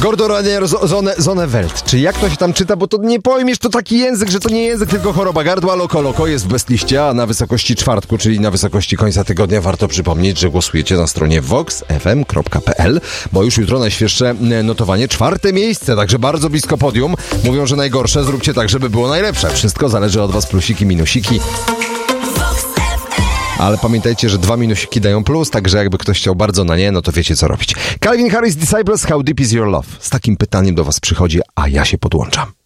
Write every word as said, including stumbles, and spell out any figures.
Gordoranier Zone, Zone Welt. Czy jak to się tam czyta? Bo to nie pojmiesz, to taki język, że to nie język, tylko choroba gardła. Loko Loko jest w bestliście, a na wysokości czwartku, czyli na wysokości końca tygodnia warto przypomnieć, że głosujecie na stronie vox f m kropka p l, bo już jutro najświeższe notowanie, czwarte miejsce, także bardzo blisko podium. Mówią, że najgorsze, zróbcie tak, żeby było najlepsze. Wszystko zależy od was, plusiki, minusiki. Ale pamiętajcie, że dwa minusiki dają plus, także jakby ktoś chciał bardzo na nie, no to wiecie co robić. Calvin Harris, Disciples, How Deep Is Your Love? Z takim pytaniem do was przychodzi, a ja się podłączam.